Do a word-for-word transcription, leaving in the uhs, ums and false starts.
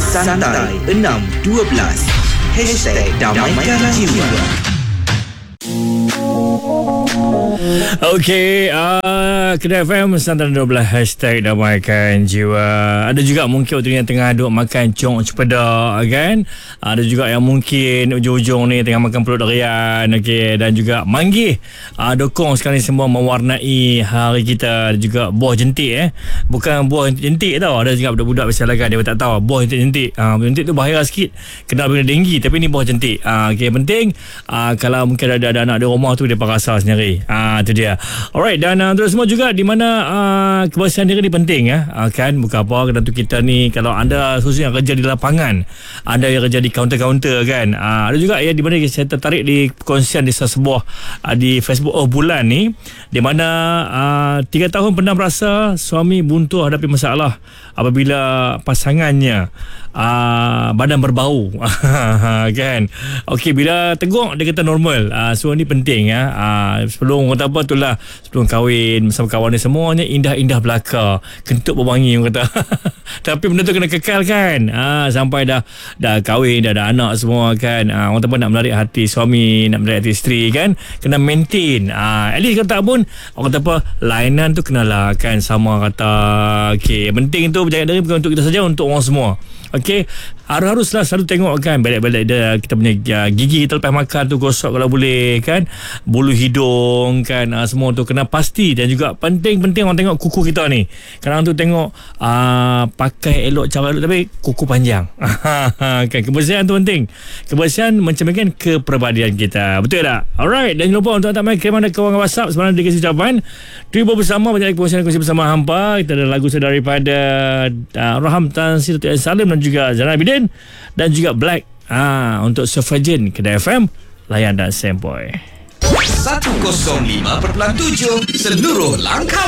Santai enam dua belas Hashtag Damaikan Jiwa. Okey, uh, Kedah F M Santai dua belas Hashtag Damaikan Jiwa. Ada juga mungkin waktu ni yang tengah duk makan cong cempedak kan. Ada juga yang mungkin ujung-ujung ni tengah makan pulut durian. Okey, dan juga manggih uh, dokong sekarang ni semua mewarnai hari kita. Ada juga buah jentik eh. Bukan buah jentik tau. Ada juga budak-budak biasalah kan, dia tak tahu buah jentik. Ah uh, jentik tu bahaya sikit. Kena benda denggi, tapi ni buah jentik. Ah uh, okey, penting uh, kalau mungkin ada, ada anak di rumah tu dia rasa sendiri. Ah tu dia. Alright, dan uh, terus semua juga di mana uh, kebersihan diri ni penting ya. Uh, kan bukan apa kena tu kita ni, kalau anda khususnya yang kerja di lapangan, anda yang kerja di kaunter-kaunter kan. Uh, ada juga ya di mana saya tertarik di perkongsian di sebuah uh, di Facebook oh bulan ni, di mana uh, tiga tahun pernah merasa suami buntu hadapi masalah apabila pasangannya uh, badan berbau. Kan. Okey, bila tengok dia kata normal. Uh, so ni penting ya. Uh, sebelum kata apa tu lah, sebelum kahwin bersama kawan ni semuanya indah-indah belaka, kentut berwangi orang kata. Tapi benda tu kena kekal kan. Uh, sampai dah dah kahwin, dah ada anak semua kan. Uh, orang kata apa, nak menarik hati suami, nak menarik hati isteri kan, kena maintain. Uh, at least kata pun orang kata apa, lainan tu kenalah kan, sama kata. Okey, penting tu berjaga diri bukan untuk kita saja, untuk orang semua. Okey, harus-haruslah selalu tengok kan balik-balik dia, kita punya gigi kita lepas makan tu gosok kalau boleh kan, bulu hidung kan, uh, semua tu kena pasti. Dan juga penting-penting orang tengok kuku kita ni. Kadang tu tengok uh, pakai elok cara elok tapi kuku panjang. Kan, kebersihan tu penting. Kebersihan mencerminkan kepribadian kita. Betul tak? Alright, dan jangan lupa untuk hantar kirim anda ke orang WhatsApp sebenarnya dikasih ucapan. Tiba bersama banyak perkongsian kongsi bersama hampa. Kita ada lagu daripada uh, Raham Tan Sri Datuk Salim dan juga Zainal Abidin dan juga Black ah untuk Suffragan Kedah F M, layan dan sempoi seratus lima perpuluhan tujuh seluruh langkah.